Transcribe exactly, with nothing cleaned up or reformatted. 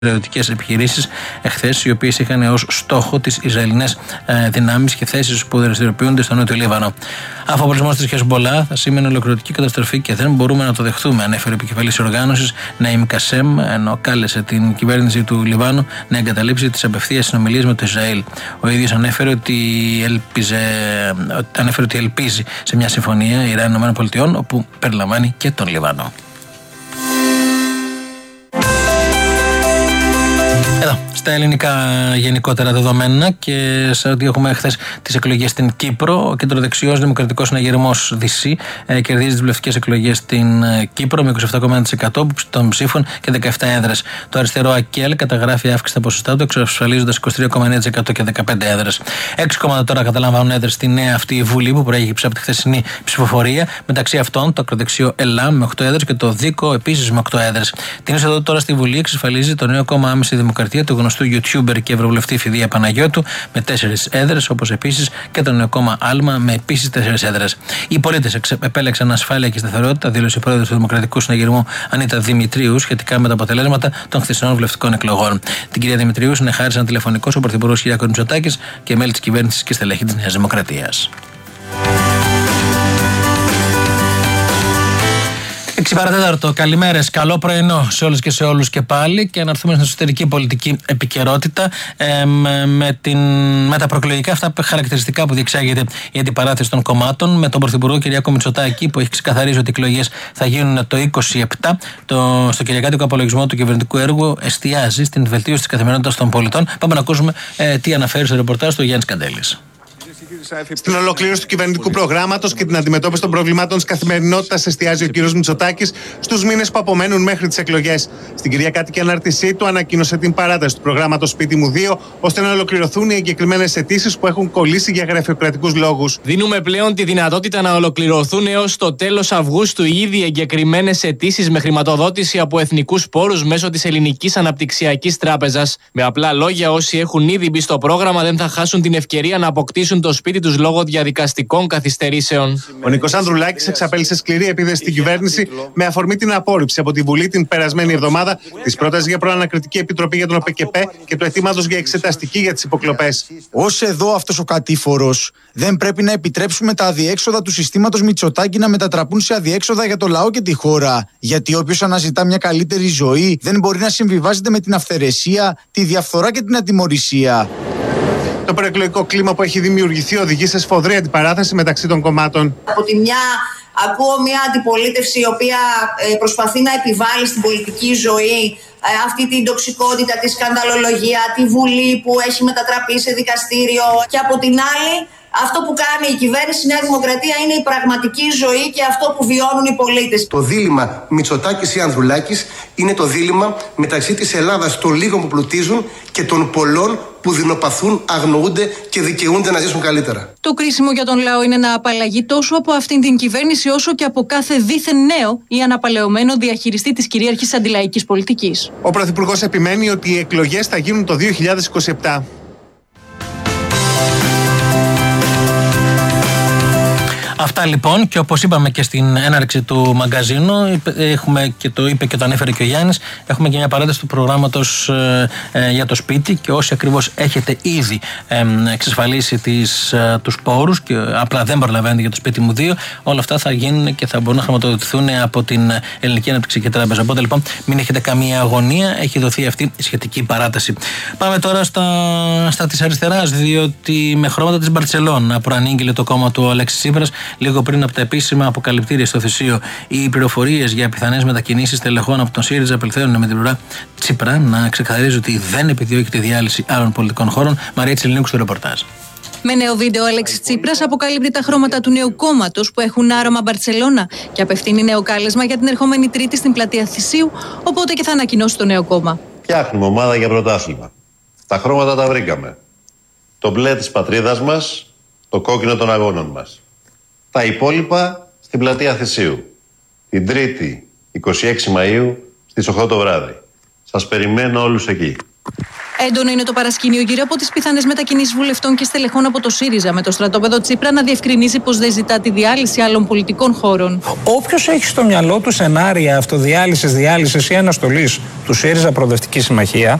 στρατιωτικές επιχειρήσεις εχθές, οι οποίες είχαν ως στόχο τις Ισραηλινές ε, δυνάμεις και θέσεις που δραστηριοποιούνται στο νότιο Λίβανο. Αφού ο απολυσμός της Χεσμπολά θα σήμαινε ολοκληρωτική καταστροφή και δεν μπορούμε να το δεχτούμε, ανέφερε ο επικεφαλής οργάνωσης Ναΐμ Κασέμ, ενώ κάλεσε την κυβέρνηση του Λιβάνου να εγκαταλείψει τις απευθείας συνομιλίες με το Ισραήλ. Ο ίδιος ανέφερε ότι, ελπίζε, ανέφερε ότι ελπίζει σε μια συμφωνία Ιράν-ΗΠΑ, όπου περιλαμβάνει και τον Λιβάνο. Εδώ, στα ελληνικά γενικότερα δεδομένα και σε ό,τι έχουμε χθες τις εκλογές στην Κύπρο, ο κεντροδεξιός Δημοκρατικός Συναγερμός Δύση ε, κερδίζει τις βουλευτικές εκλογές στην ε, Κύπρο με είκοσι επτά κόμμα ένα τοις εκατό των ψήφων και δεκαεπτά έδρες. Το αριστερό ΑΚΕΛ καταγράφει αύξηση στα ποσοστά του, εξασφαλίζοντας είκοσι τρία κόμμα εννέα τοις εκατό και δεκαπέντε έδρες. Έξι κόμματα τώρα καταλαμβάνουν έδρες στη νέα αυτή βουλή που προέκυψε από τη χθεσινή ψηφοφορία. Μεταξύ αυτών το ακροδεξιό ΕΛΑΜ με οκτώ έδρες και το ΔΙΚΟ επίσης με οκτώ έδρες. Την είσοδο τώρα στη Βουλή εξασφαλίζει το νέο κόμμα Άμεση Δημοκρατία του γνωστού YouTuber και Ευρωβουλευτή Φιδία Παναγιώτου με τέσσερις έδρες, όπως επίσης και το νέο κόμμα Άλμα με επίσης τέσσερις έδρες. Οι πολίτες επέλεξαν ασφάλεια και σταθερότητα, δήλωσε η πρόεδρος του Δημοκρατικού Συναγερμού Ανίτα Δημητρίου σχετικά με τα αποτελέσματα των χθεσινών βουλευτικών εκλογών. Την κυρία Δημητρίου συνεχάρισαν τηλεφωνικώς ο Πρωθυπουργός Κυριάκος Μητσοτάκης και μέλη της κυβέρνησης και στελέχη της Νέας Δημοκρατίας. έξι παρά τέταρτο, καλημέρες, καλό πρωινό σε όλους και σε όλους και πάλι, και να έρθουμε στην εσωτερική πολιτική επικαιρότητα ε, με, την, με τα προεκλογικά αυτά χαρακτηριστικά που διεξάγεται η αντιπαράθεση των κομμάτων, με τον Πρωθυπουργό Κυριάκο Μητσοτάκη που έχει ξεκαθαρίσει ότι οι εκλογές θα γίνουν το είκοσι επτά. Το, στο κυριακάτικο απολογισμό του κυβερνητικού έργου εστιάζει στην βελτίωση της καθημερινότητας των πολιτών. Πάμε να ακούσουμε ε, τι αναφέρει στο ρεπορτάζ του Γιάννης Καντέλης. Στην ολοκλήρωση του κυβερνητικού προγράμματος και την αντιμετώπιση των προβλημάτων της καθημερινότητας εστιάζει ο κ. Μητσοτάκης στους μήνες που απομένουν μέχρι τις εκλογές. Στην κυριακάτικη ανάρτησή του ανακοίνωσε την παράταση του προγράμματος Σπίτι μου δύο, ώστε να ολοκληρωθούν οι εγκεκριμένες αιτήσεις που έχουν κολλήσει για γραφειοκρατικούς λόγους. Δίνουμε πλέον τη δυνατότητα να ολοκληρωθούν έως το τέλος Αυγούστου οι ήδη εγκεκριμένες αιτήσεις με χρηματοδότηση από εθνικούς πόρους μέσω της Ελληνικής Αναπτυξιακής Τράπεζας. Με απλά λόγια, όσοι έχουν ήδη μπει στο πρόγραμμα δεν θα χάσουν την ευκαιρία να αποκτήσουν το σπίτι τους λόγω διαδικαστικών καθυστερήσεων. Ο Νίκος Ανδρουλάκης εξαπέλυσε σκληρή επίθεση στην κυβέρνηση με αφορμή την απόρριψη από τη Βουλή την περασμένη εβδομάδα της πρότασης για προανακριτική επιτροπή για τον ΟΠΕΚΕΠΕ και του αιτήματος για εξεταστική για τις υποκλοπές. Ως εδώ αυτός ο κατήφορος, δεν πρέπει να επιτρέψουμε τα αδιέξοδα του συστήματος Μητσοτάκη να μετατραπούν σε αδιέξοδα για το λαό και τη χώρα. Γιατί όποιος αναζητά μια καλύτερη ζωή δεν μπορεί να συμβιβάζεται με την αυθαιρεσία, τη διαφθορά και την ατιμωρησία. Το προεκλογικό κλίμα που έχει δημιουργηθεί οδηγεί σε σφοδρή αντιπαράθεση μεταξύ των κομμάτων. Από τη μια ακούω μια αντιπολίτευση η οποία προσπαθεί να επιβάλλει στην πολιτική ζωή αυτή την τοξικότητα, τη σκανδαλολογία, τη Βουλή που έχει μετατραπεί σε δικαστήριο, και από την άλλη αυτό που κάνει η κυβέρνηση, η Νέα Δημοκρατία, είναι η πραγματική ζωή και αυτό που βιώνουν οι πολίτες. Το δίλημμα Μητσοτάκης ή Ανδρουλάκης είναι το δίλημμα μεταξύ της Ελλάδας των λίγων που πλουτίζουν και των πολλών που δεινοπαθούν, αγνοούνται και δικαιούνται να ζήσουν καλύτερα. Το κρίσιμο για τον λαό είναι να απαλλαγεί τόσο από αυτήν την κυβέρνηση όσο και από κάθε δίθεν νέο ή αναπαλαιωμένο διαχειριστή της κυρίαρχης αντιλαϊκής πολιτικής. Ο Πρωθυπουργός επιμένει ότι οι εκλογές θα γίνουν το δύο χιλιάδες είκοσι επτά. Αυτά λοιπόν, και όπως είπαμε και στην έναρξη του μαγκαζίνου, έχουμε, και το είπε και το ανέφερε και ο Γιάννης, έχουμε και μια παράταση του προγράμματος ε, ε, για το σπίτι, και όσοι ακριβώς έχετε ήδη ε, εξασφαλίσει τις, ε, τους πόρους και απλά δεν προλαβαίνετε για το σπίτι μου δύο, όλα αυτά θα γίνουν και θα μπορούν να χρηματοδοτηθούν από την Ελληνική Αναπτυξιακή Τράπεζα. Οπότε λοιπόν μην έχετε καμία αγωνία, έχει δοθεί αυτή η σχετική παράταση. Πάμε τώρα στα, στα της αριστεράς, διότι με χρώματα της Μπαρτσελώνα προανήγγειλε το κόμμα του Αλέξη Τσίπρας λίγο πριν από τα επίσημα αποκαλυπτήρια στο Θησίο οι πληροφορίες για πιθανές μετακινήσεις τελεχών από τον ΣΥΡΙΖΑ απελευθέρωνε με την πλευρά Τσίπρα να ξεκαθαρίζει ότι δεν επιδιώκει τη διάλυση άλλων πολιτικών χώρων. Μαρία Τσιλινίκου στο ρεπορτάζ. Με νέο βίντεο, ο Αλέξης Τσίπρας αποκαλύπτει τα χρώματα του νέου κόμματος που έχουν άρωμα Μπαρτσελώνα και απευθύνει νέο κάλεσμα για την ερχόμενη Τρίτη στην πλατεία Θησίου, οπότε και θα ανακοινώσει το νέο κόμμα. Φτιάχνουμε ομάδα για πρωτάθλημα. Τα χρώματα τα βρήκαμε. Το μπλε της πατρίδας μας, το κόκκινο των αγώνων μας. Τα υπόλοιπα στην πλατεία Θησίου. Την Τρίτη, εικοστή έκτη Μαΐου, στις οκτώ το βράδυ. Σας περιμένω όλους εκεί. Έντονο είναι το παρασκήνιο γύρω από τις πιθανές μετακινήσεις βουλευτών και στελεχών από το ΣΥΡΙΖΑ, με το στρατόπεδο Τσίπρα να διευκρινίζει πως δεν ζητά τη διάλυση άλλων πολιτικών χώρων. Όποιος έχει στο μυαλό του σενάρια αυτοδιάλυσης, διάλυσης ή αναστολής του ΣΥΡΙΖΑ Προοδευτική Συμμαχία,